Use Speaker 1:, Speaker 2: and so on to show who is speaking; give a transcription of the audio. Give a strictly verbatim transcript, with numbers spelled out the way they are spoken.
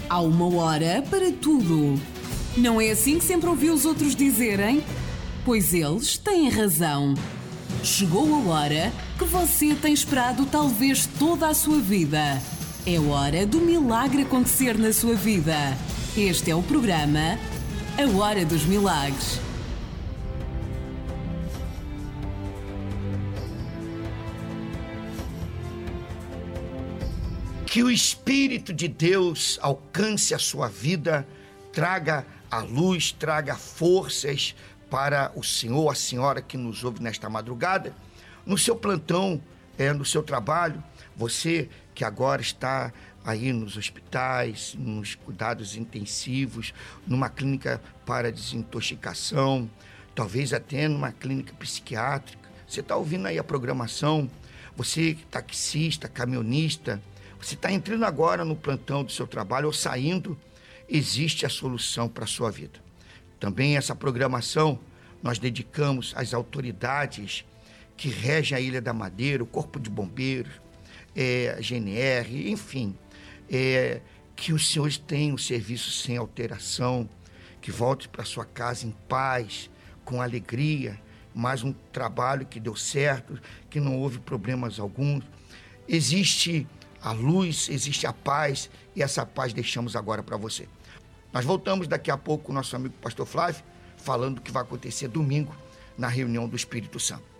Speaker 1: Há uma hora para tudo. Não é assim que sempre ouviu os outros dizerem? Pois eles têm razão. Chegou a hora que você tem esperado talvez toda a sua vida. É hora do milagre acontecer na sua vida. Este é o programa A Hora dos Milagres.
Speaker 2: Que o Espírito de Deus alcance a sua vida, traga a luz, traga forças para o senhor, a senhora que nos ouve nesta madrugada, no seu plantão, é, no seu trabalho, você que agora está aí nos hospitais, nos cuidados intensivos, numa clínica para desintoxicação, talvez até numa clínica psiquiátrica, você está ouvindo aí a programação, você taxista, caminhonista, você está entrando agora no plantão do seu trabalho ou saindo, existe a solução para a sua vida. Também essa programação nós dedicamos às autoridades que regem a Ilha da Madeira, o Corpo de Bombeiros, é, a G N R, enfim, é, que os senhores tenham o serviço sem alteração, que volte para sua casa em paz, com alegria, mais um trabalho que deu certo, que não houve problemas alguns. Existe a luz, existe a paz, e essa paz deixamos agora para você. Nós voltamos daqui a pouco com o nosso amigo Pastor Flávio, falando do que vai acontecer domingo na reunião do Espírito Santo.